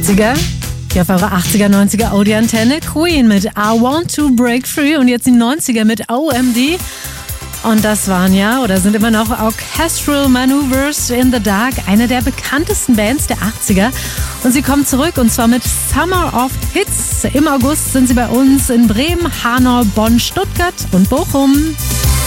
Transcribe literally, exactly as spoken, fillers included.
achtziger. Hier auf eurer achtziger, neunziger Audi-Antenne. Queen mit I Want to Break Free und jetzt die neunziger mit O M D. Und das waren ja, oder sind immer noch Orchestral Maneuvers in the Dark, eine der bekanntesten Bands der achtziger. Und sie kommen zurück und zwar mit Summer of Hits. Im August sind sie bei uns in Bremen, Hanau, Bonn, Stuttgart und Bochum.